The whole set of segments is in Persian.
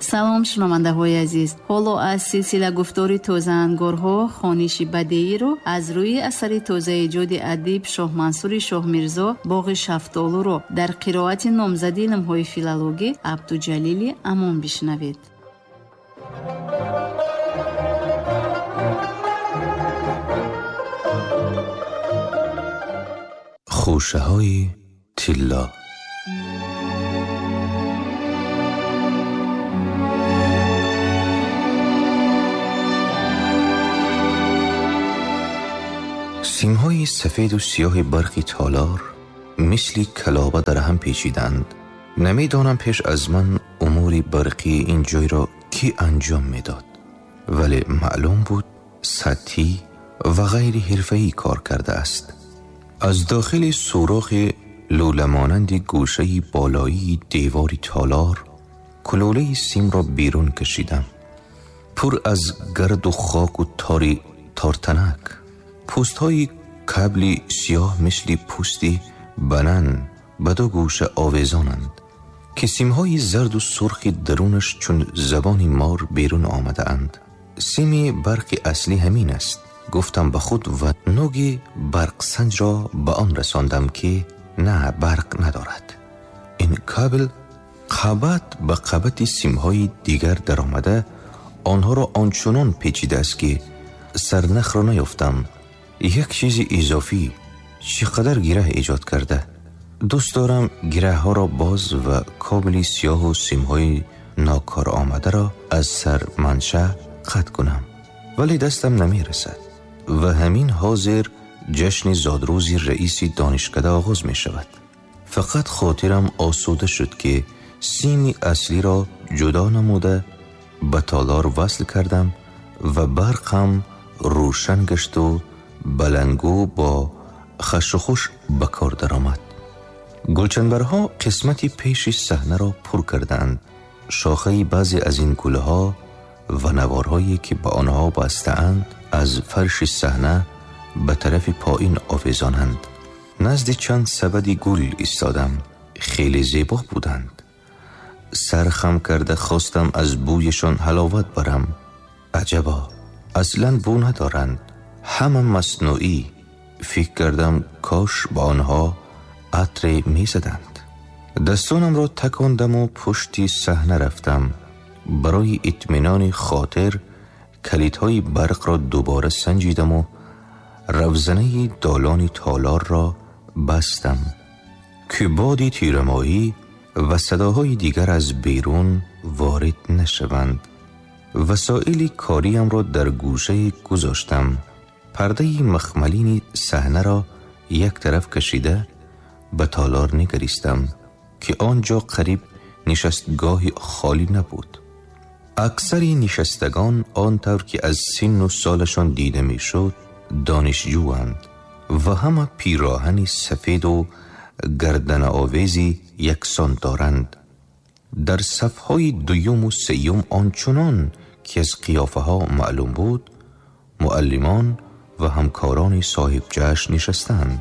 سلام شنونده های عزیز، حالا از سلسله گفتاری تازه انگارها خوانش بدیعی رو از روی اثر تازه ایجاد ادیب شاه منصور شاه میرزا باغ شفتالو رو در قرائت نامزد علم‌های فیلولوژی عبدالجلیل امان بشنوید. خوشه های طلا. سیم‌های سفید و سیاه برقی تالار مثل کلابه در هم پیچیدند. نمیدانم پیش از من امور برقی این جای را کی انجام میداد، ولی معلوم بود سطحی و غیر حرفه‌ای کار کرده است. از داخل سوراخ لوله‌مانند گوشه بالایی دیوار تالار کلوله سیم را بیرون کشیدم. پر از گرد و خاک و تارتنک، پوست های کبلی سیاه مثل پوستی بنن به دو گوشه آویزانند که سیم های زرد و سرخ درونش چون زبان مار بیرون آمده اند. سیم برق اصلی همین است، گفتم به خود و نوگی برق سنج را به آن رساندم که نه، برق ندارد. این کابل قبط به قبط سیم های دیگر در آمده آنها را آنچنان پیچیده است که سرنخ را نیافتم. یک چیز اضافی چقدر گره ایجاد کرده. دوست دارم گره ها را باز و کابل سیاه و سیم های ناکار آمده را از سر منشأ قطع کنم، ولی دستم نمی رسد و همین حاضر جشن زادروز رئیس دانشکده آغاز می شود. فقط خاطرم آسوده شد که سیم اصلی را جدا نموده به تالار وصل کردم و برقم روشن گشت و بلنگو با خش و خوش به کار درآمد. گلچنبرها قسمتی پیش صحنه را پر کردند. شاخه بعضی از این گله ها و نوارهایی که به آنها بسته‌اند از فرش صحنه به طرف پایین آویزانند. نزد چند سبد گل ایستادم، خیلی زیبا بودند. سر خم کرده خواستم از بویشان حلاوت برم. عجبا، اصلاً بو ندارند، همه مصنوعی. فکر کردم کاش با آنها عطر می زدند. دستانم را تکاندم و پشتی صحنه رفتم. برای اطمینان خاطر کلیدهای برق را دوباره سنجیدم و روزنه دالان تالار را بستم که بادی تیره‌ماهی و صداهای دیگر از بیرون وارد نشوند. وسایل کاریم را در گوشه گذاشتم. پرده مخملین صحنه را یک طرف کشیده به تالار نگریستم که آنجا قریب نشستگاه خالی نبود. اکثر نشستگان آنطور که از سن و سالشان دیده می شد دانشجویند و همه پیراهن سفید و گردن آویزی یکسان دارند. در صفهای دوم و سیوم آنچنان که از قیافه ها معلوم بود معلمان و همکاران صاحب جشن نشستند.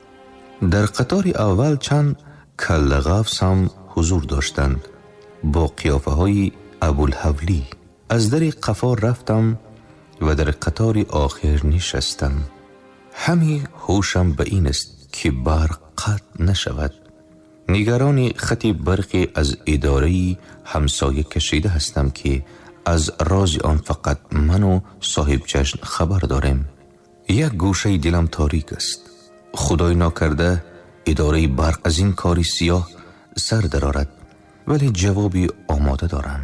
در قطار اول چند کله قفس هم حضور داشتند با قیافه های ابوالحولی. از در قفا رفتم و در قطار آخر نشستم. همی هوشم به این است که برق قطع نشود. نگران خط برقی از اداره همسایه کشیده هستم که از راز آن فقط من و صاحب جشن خبر داریم. یک گوشه دلم تاریک است. خدای ناکرده اداره برق از این کاری سیاه سر درآرد، ولی جوابی آماده دارم.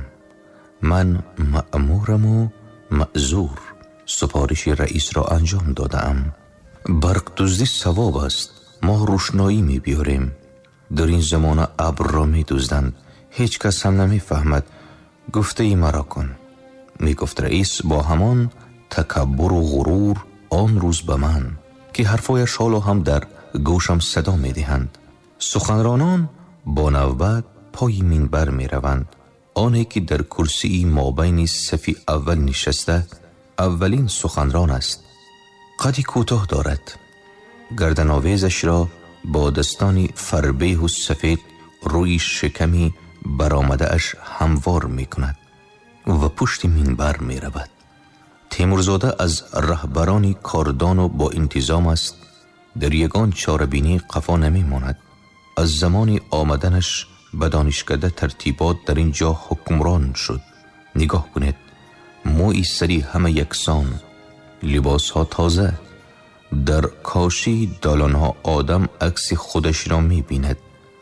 من مأمورم و معذور. سپارش رئیس را انجام دادم. برق دزدی ثواب است. ما روشنایی می بیاریم. در این زمان ابر را می دزدند. هیچ کس هم نمی فهمد. گفته ای مرا کن. می گفت رئیس با همان تکبر و غرور آن روز به من که حرفایش حالا هم در گوشم صدا می دهند. سخنرانان با نوبت پای منبر می روند. آنی که در کرسی مابین صف اول نشسته اولین سخنران است. قدی کوتاه دارد. گردن آویزش را با دستانی فربه و سفید روی شکمی برآمده اش هموار می کند. و پشت منبر می رود. تیمورزاده از رهبران کاردان و با انتظام است. در یگان چاربینی قفا نمی ماند. از زمان آمدنش به دانشکده ترتیبات در اینجا حکمران شد. نگاه کنید، موی سری همه یکسان، لباس ها تازه. در کاشی دالان ها آدم عکس خودش را می بیند.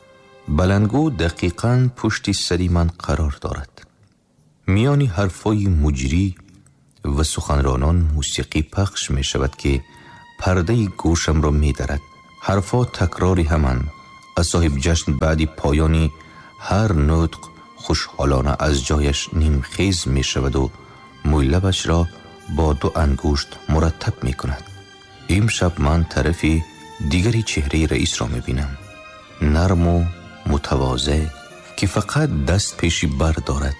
بلنگو دقیقاً پشت سری من قرار دارد. میانی حرفای مجری و سخنرانان موسیقی پخش می شود که پرده گوشم را می درد. حرفا تکراری همان. از صاحب جشن بعد پایانی هر نطق خوشحالانه از جایش نیمخیز می شود و موی لبش را با 2 انگشت مرتب می کند. امشب من طرف دیگری چهره رئیس را می بینم. نرم و متواضع که فقط دست پیشی بر دارد.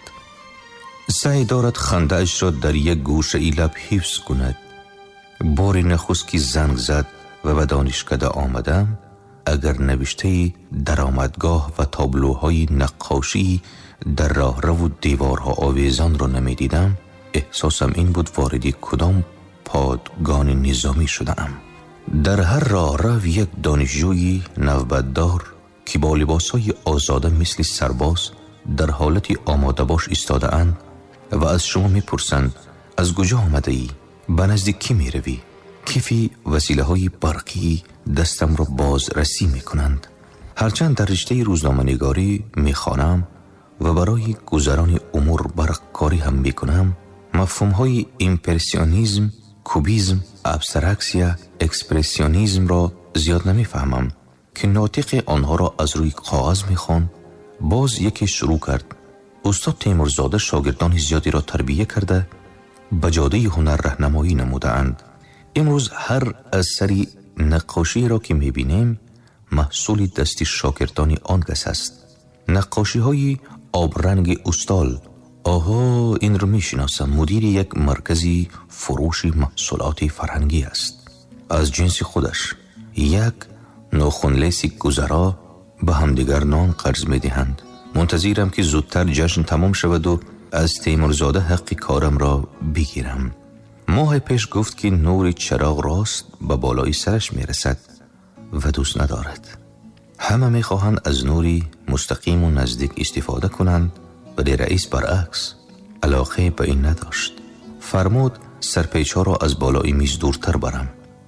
سعی دارد خنده اش را در یک گوشه لب حفظ کند. بار نخست که زنگ زد و به دانشکده آمدم، اگر نوشته درآمدگاه و تابلوهای نقاشی در راهرو و دیوارها آویزان را نمی دیدم، احساسم این بود واردی کدام پادگان نظامی شدم. در هر راهرو یک دانشجوی نوبتدار که با لباسهای آزاده مثل سرباز در حالتی آماده باش ایستاده اند و از شما می پرسند از کجا آمده ای؟ به نزد کی می روی؟ کیفی وسیله های برقی دستم را بازرسی می کنند. هرچند در رشته روزنامه نگاری می خوانم و برای گذران امور برقکاری هم می کنم، مفهوم های ایمپرسیونیزم، کوبیزم، ابسترکسیا، اکسپرسیونیزم را زیاد نمی فهمم که ناطق آنها را از روی کاغذ می خوان. باز یکی شروع کرد. استاد تیمورزاده شاگردان زیادی را تربیه کرده به جاده هنر راهنمایی نموده اند. امروز هر اثری نقاشی را که می بینیم محصول دستی شاگردان آن کس است. نقاشی های آبرنگ استال. آها، این رو می شناسم. مدیر یک مرکزی فروش محصولات فرهنگی است. از جنس خودش یک ناخنلیسی گذرا به همدیگر نان قرض می دهند. منتظرم که زودتر جشن تمام شود و از تیمورزاده حق کارم را بگیرم. ماه پیش گفت که نور چراغ راست به بالای سرش می رسد و دوست ندارد. همه می خواهند از نوری مستقیم و نزدیک استفاده کنند، ولی رئیس برعکس علاقه به این نداشت. فرمود سرپیچها را از بالای میز دورتر برم.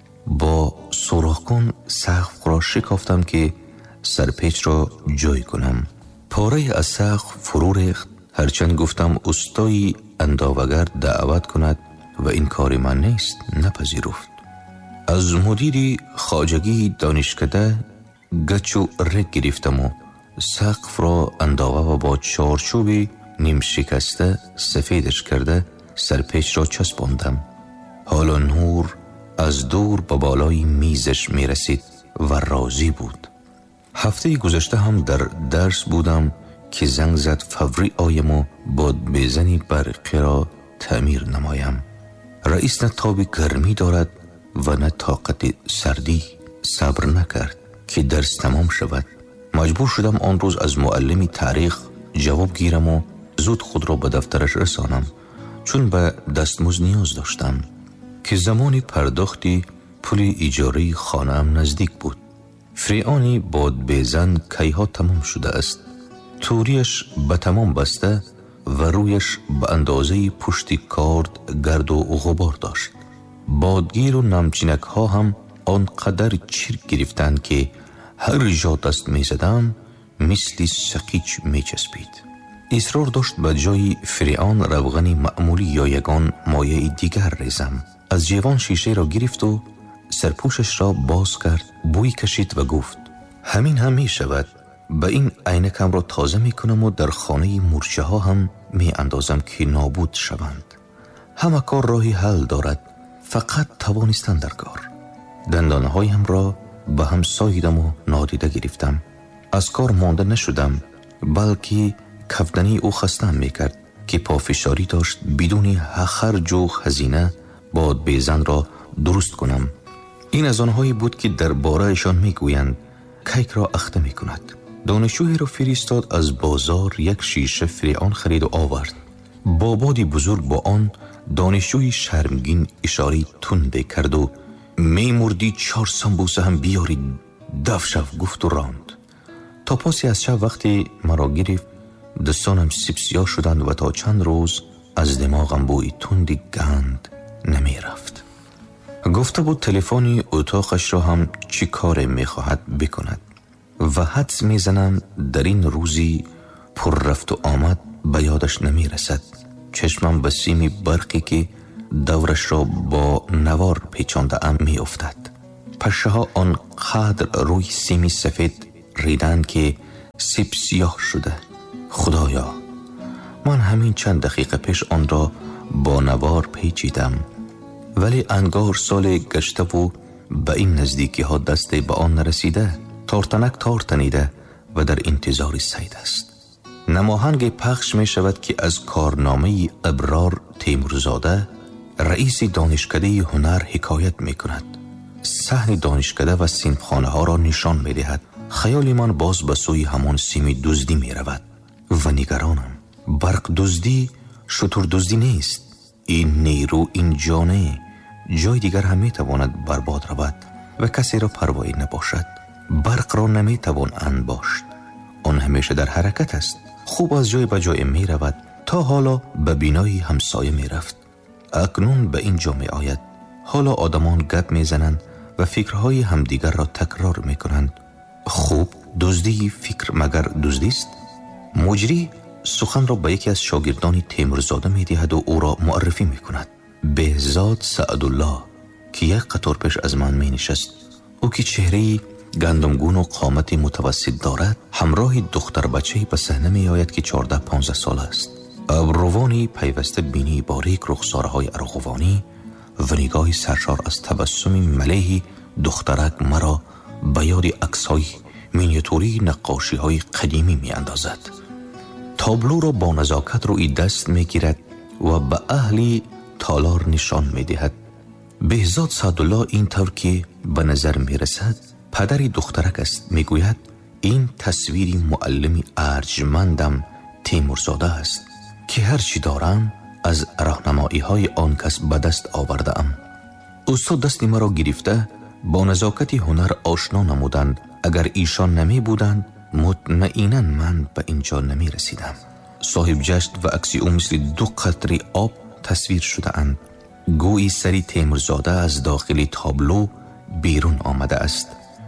با سوراخ‌کن سقف را شکافتم که سرپیچ را جای کنم. پاره از سقف فرو ریخت. هرچند گفتم استای انداوگر دعوت کند و این کار من نیست، نپذیرفت. از مدیری خواجگی دانشکده گچ و رگ گرفتم و سقف را انداوه و با چارچوبی نیم شکسته سفیدش کرده سرپیچ را چسباندم. حالا نور از دور به بالای میزش می رسید و راضی بود. هفته گذشته هم در درس بودم که زنگ زد فوری آیم و باد بزنی برقی را تعمیر نمایم. رئیس نه تاب گرمی دارد و نه طاقت سردی. صبر نکرد که درس تمام شود. مجبور شدم آن روز از معلم تاریخ جواب گیرم و زود خود را به دفترش رسانم، چون به دستمزد نیاز داشتم که زمان پرداختی پول اجاره خانه‌ام نزدیک بود. فریانی باد بزن کیها تمام شده است. توریش به تمام بسته و رویش به اندازه پشت کارد گرد و غبار داشت. بادگیر و نمچینک ها هم آنقدر چرک گرفتند که هر جا دست می زدم مثل سقیچ می چسبید. اصرار داشت به جای فریان روغن معمولی یا یگان مایه دیگر ریزم. از جوان شیشه را گرفت و سرپوشش را باز کرد، بوی کشید و گفت همین هم می شود. به این عینکم را تازه می کنم و در خانه مورچه ها هم می اندازم که نابود شوند. همه کار راهی حل دارد، فقط توانستن در کار. دندانه هایم را به هم ساییدم و نادیده گرفتم. از کار مانده نشدم، بلکه کفدنی او خستم می کرد که پافشاری داشت بدون خرج و هزینه باد بیزن را درست کنم. این از آنهایی بود که در بارهشان می گویند کیک را اخته می کند. دانشجویی را فرستاد از بازار یک شیشه فریان خرید و آورد. با بادی بزرگ با آن دانشجوی شرمگین اشاره تنده کرد و می مردی 4 سمبوسه هم بیارید دفشف گفت و راند. تا پاسی از شب وقتی مرا گرفت دستانم سیاه شدند و تا چند روز از دماغم بوی تندی گند نمی رفت. گفته بود تلفنی اتاقش را هم چی کار می خواهد بکند و حدس می زنم در این روزی پر رفت و آمد به یادش نمی رسد. چشمم به سیمی برقی که دورش را با نوار پیچانده ام می افتد. پشه ها آن قدر روی سیمی سفید ریدند که سیب سیاه شده. خدایا، من همین چند دقیقه پیش آن را با نوار پیچیدم، ولی انگار سال گشته و به این نزدیکی ها دست به آن نرسیده. تارتنک تار تنیده و در انتظار صید است. نماهنگ پخش می شود که از کارنامه ابرار تیمورزاده رئیس دانشکده هنر حکایت می کند. صحن دانشکده و صنفخانه ها را نشان می دهد. خیال من باز به سوی همان سیم دزدی می رود و نگرانم. برق دزدی شتر دزدی نیست. این نیرو این جانه جای دیگر هم می تواند برباد رود و کسی را پروایی نباشد. برق را نمی توان انباشت. آن همیشه در حرکت است. خوب از جای به جای می رود. تا حالا به بینای همسایه می رفت، اکنون به اینجا می آید. حالا آدمان گپ می زنند و فکرهای همدیگر را تکرار می کنند. خوب دزدی فکر مگر دزدی است؟ مجری سخن را به یکی از شاگردان تیمورزاده می دهد و او را معرفی می کند. بهزاد سعدالله که یک قطار پیش از من می نشست. او که چهره گندمگون و قامت متوسط دارد، همراه دختر بچه‌ای به صحنه می آید که 14-15 سال است. ابروانی پیوسته بینی باریک، رخسارهای ارغوانی و نگاه سرشار از تبسم ملیح دخترک مرا به یاد عکس‌های مینیاتوری نقاشی‌های قدیمی می اندازد. تابلو را با نزاکت روی دست می گیرد و به اهلی تالار نشان می دهد. بهزاد سعدالله این طور که به نظر می رسد پدر دخترک است. می گوید این تصویری معلمی ارجمندم تیمورزاده است که هر چی دارم از راهنمایی های آن کس به دست آورده ام. استاد دست مرا گرفته با نزاکت هنر آشنا نمودند. اگر ایشان نمی بودند مطمئناً من به اینجا نمی رسیدم. صاحب جشن و عکسی او مثل 2 قطره آب تصویر شده اند. گویی سری تیمورزاده از داخل تابلو بیرون آمده است.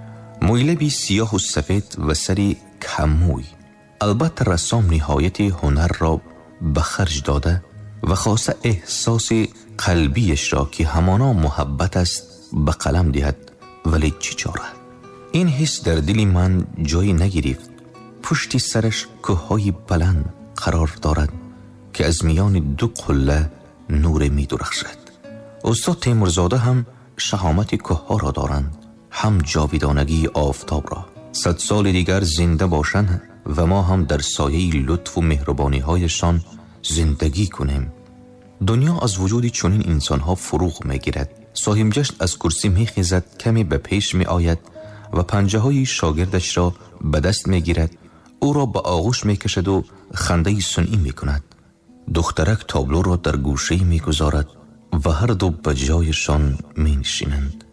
مویلبی سیاه و سفید و سری کموی. البته رسام نهایت هنر را به خرج داده و خاصه احساس قلبیش را که همانا محبت است به قلم دهد، ولی چی چاره؟ این حس در دل من جایی نگرفت. پشت سرش کوههای بلند قرار دارد که از میان 2 قله نور می درخشد. استاد تیمورزاده هم شهامت کوهها را دارند، هم جاویدانگی آفتاب را. 100 سال دیگر زنده باشند و ما هم در سایه لطف و مهربانی هایشان زندگی کنیم. دنیا از وجود چنین انسان ها فروغ می گیرد. صاحب جشن از کرسی می خیزد، کمی به پیش می آید و پنجه های شاگردش را به دست می گیرد. او را به آغوش می کشد و خنده صنعی می کند. دخترک تابلو را در گوشه می گذارد و هر دو به جایشان می نشینند.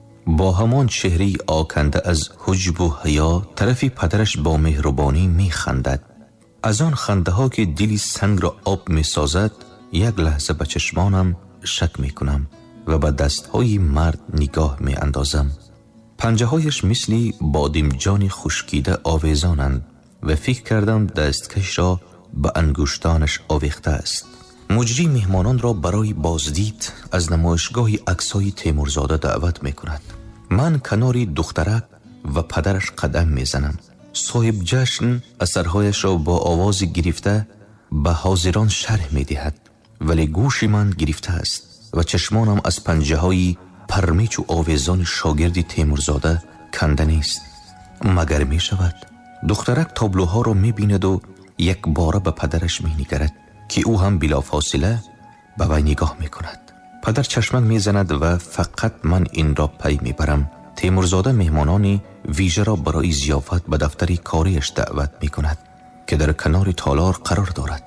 با همان چهره آکنده از حجب و حیا طرفی پدرش با مهربانی می خندد. از آن خنده ها که دلی سنگ را آب می سازد یک لحظه به چشمانم شک می کنم و به دستهای مرد نگاه می اندازم. پنجه هایش مثل بادمجان خشکیده آویزانند و فکر کردم دستکش را به انگشتانش آویخته است. مجری مهمانان را برای بازدید از نمایشگاه عکس‌های تیمورزاده دعوت می کند. من کنار دخترک و پدرش قدم می زنم. صاحب جشن اثرهایش را با آواز گرفته به حاضران شرح می دهد، ولی گوش من گرفته است و چشمانم از پنجه های پرمیچ و آویزان شاگرد تیمورزاده کنده نیست. مگر می شود؟ دخترک تابلوها را می بیند و یک باره به پدرش می نگرد که او هم بلافاصله به وی نگاه می کند. پدر چشمک می زند و فقط من این را پی می برم. تیمورزاده مهمانانی ویژه را برای ضیافت به دفتر کاریش دعوت می کند که در کنار تالار قرار دارد.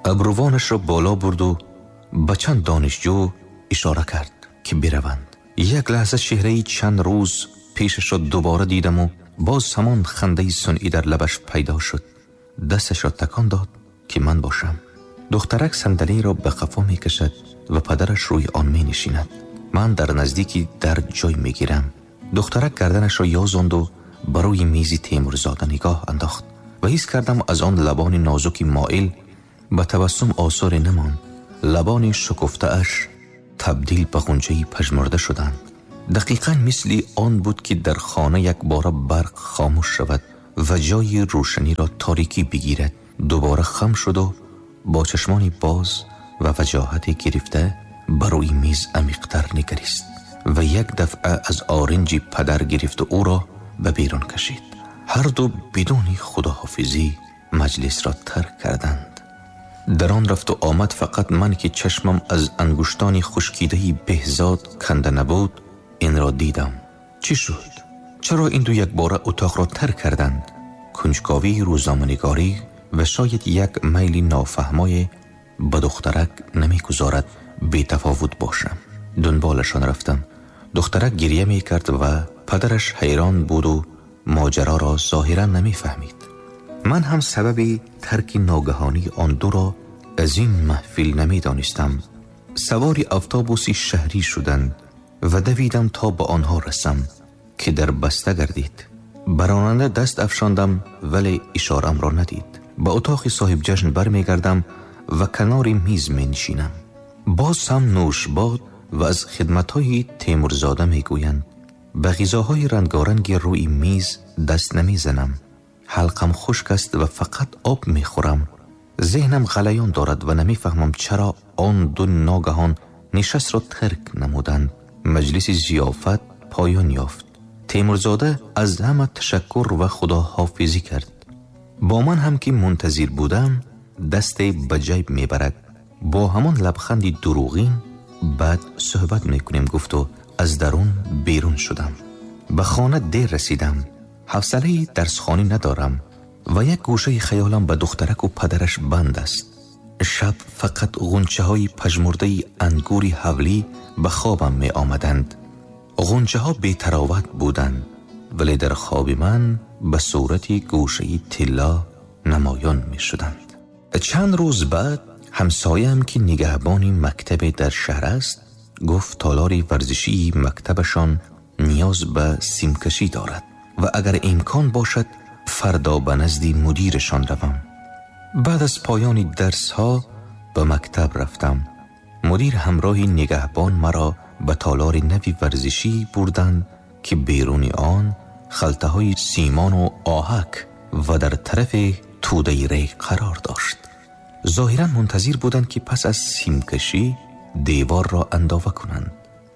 ابروانش را بالا برد و به چند دانشجو اشاره کرد که بروند. یک لحظه چهره چند روز پیشش را دوباره دیدم و باز همان خنده صنعی در لبش پیدا شد. دستش را تکان داد که من باشم. دخترک صندلی را به قفا می کشد و پدرش روی آن می نشیند. من در نزدیکی در جای می گیرم. دخترک گردنش را یازاند و بروی میزی تیمورزاده نگاه انداخت و حس کردم از آن لبان نازکی مائل به تبسم آثار نمان. لبان شکفته اش تبدیل به غنچه‌ای پژمرده شدند. دقیقاً مثل آن بود که در خانه یک بار برق خاموش شود و جای روشنی را تاریکی بگیرد. دوباره خم شد و با چشمانی باز و وجاهت گرفته بروی میز عمیق‌تر نگریست و یک دفعه از آرنجی پدر گرفت و او را به بیرون کشید. هر دو بدون خداحافظی مجلس را ترک کردند. در آن رفت و آمد فقط من که چشمم از انگشتان خشکیده بهزاد کنده نبود این را دیدم. چی شد؟ چرا این دو یک باره اتاق را ترک کردند؟ کنجکاوی روزنامه‌نگاری و شاید یک میل نافهمای به دخترک نمیگذارد بی تفاوت باشم. دنبالشان رفتم. دخترک گریه می کرد و پدرش حیران بود و ماجرا را ظاهرا نمی فهمید. من هم سبب ترک ناگهانی آن دو را از این محفل نمی دانستم. سواری اتوبوسی شهری شدند و دویدم تا به آنها رسم که در بسته گردید. بر راننده دست افشاندم ولی اشارم را ندید. به اتاق صاحب جشن برمی گردم و کنار میز می نشینم. باز هم نوش باد و از خدمت‌های تیمورزاده می گویند. به غذاهای رنگارنگ روی میز دست نمی زنم. حلقم خشک است و فقط آب می خورم. ذهنم غلیان دارد و نمی فهمم چرا آن دو ناگهان نشست را ترک نمودند. مجلس ضیافت پایان یافت. تیمورزاده از همه تشکر و خداحافظی کرد. با من هم که منتظر بودم دست به جیب می برد. با همان لبخندی دروغین بعد صحبت می کنیم گفت و از درون بیرون شدم. به خانه دیر رسیدم. حوصله درسخوانی ندارم و یک گوشه خیالم به دخترک و پدرش بند است. شب فقط غنچه های پژمرده انگوری حولی به خوابم می آمدند. غنچه ها بی تراوت بودند ولی در خواب من به صورت گوشه طلا نمایان می شدند. چند روز بعد همسایم که نگهبان مکتب در شهر است گفت تالار ورزشی مکتبشان نیاز به سیمکشی دارد و اگر امکان باشد فردا به نزد مدیرشان روم. بعد از پایان درس ها به مکتب رفتم. مدیر همراه نگهبان مرا به تالار نوی ورزشی بردند که بیرون آن خلطه های سیمان و آهک و در طرف توده ریگ قرار داشت. ظاهرا منتظر بودند که پس از سیمکشی دیوار را اندازه کنند.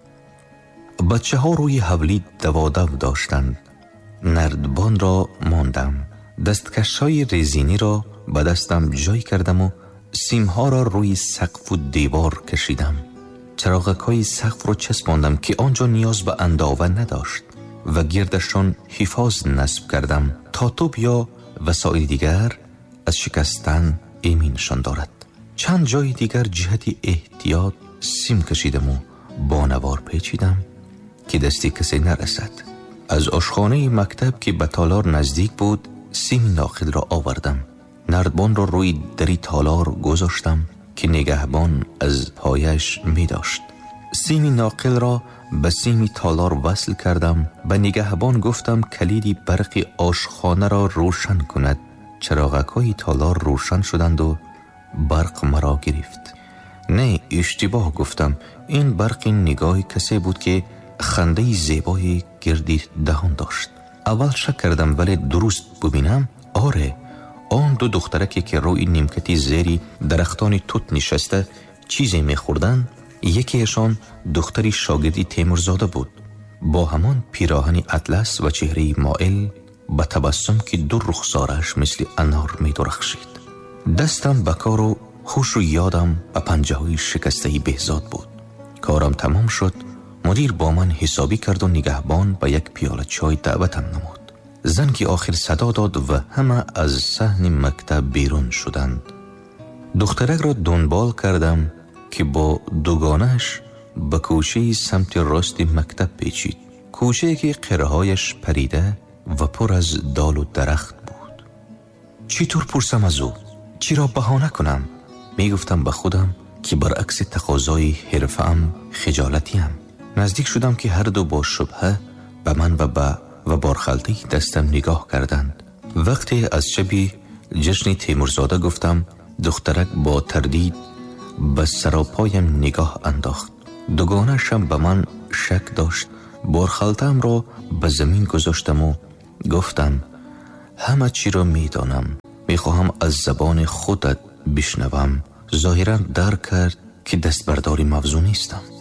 بچه ها روی حولی دوادو داشتند. نردبان را ماندم. دستکش های رزینی را به دستم جای کردم و سیم ها را روی سقف و دیوار کشیدم. چراغک های سقف را چسباندم که آنجا نیاز به اندازه نداشت و گردشان حفاظ نصب کردم تا توپ یا وسایل دیگر از شکستن ایمنشان دارد. چند جای دیگر جهت احتیاط سیم کشیدم و بانوار پیچیدم که دستی کسی نرسد. از آشخانه مکتب که به تالار نزدیک بود سیم ناقل را آوردم. نردبان را روی دری تالار گذاشتم که نگهبان از پایش می داشت. سیم ناقل را به سیم تالار وصل کردم. به نگهبان گفتم کلید برق آشخانه را روشن کند. چراغک های تالار روشن شدند و برق مرا گرفت. نه اشتباه گفتم. این برق نگاه کسی بود که خنده زیبای گردی دهان داشت. اول شک کردم ولی درست ببینم آره آن دو دخترکی که روی نیمکتی زیری درختان توت نشسته چیزی میخوردن یکیشان دختری شاگردی تیمورزاده بود با همان پیراهن اطلس و چهره مائل با تبسم که دو رخسارش مثل انار میدرخشید. دستم به کار و خوش و یادم به پنجه های شکسته بهزاد بود. کارم تمام شد. مدیر با من حسابی کرد و نگهبان به یک پیاله چای دعوتم نمود. زنگی آخر صدا داد و همه از صحن مکتب بیرون شدند. دخترک را دنبال کردم که با دوگانش به کوچه سمت راست مکتب پیچید. کوچه که قرهایش پریده و پر از دال و درخت بود. چطور پرسم از او؟ چی را بهانه کنم؟ می گفتم به خودم که برعکس تقاضای حرفه‌ام خجالتیم. نزدیک شدم که هر دو با شبهه به من و بارخلطه دستم نگاه کردند. وقتی از شبی جشن تیمورزاده گفتم، دخترک با تردید به سراپایم نگاه انداخت. دوگانه‌شم به من شک داشت. بارخلطه‌ام را به زمین گذاشتم و گفتم همه چی را می دانم. می خواهم از زبان خودت بشنوم. ظاهراً درک کرد که دستبرداری موضوع نیستم.